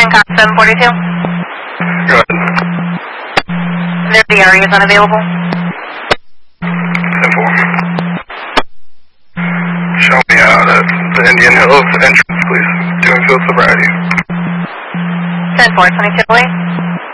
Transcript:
Hancock 742. Go ahead. The DRE is unavailable. 10-4. Show me out at the Indian Hills entrance, please. Doing field sobriety. 10-4, 22 late.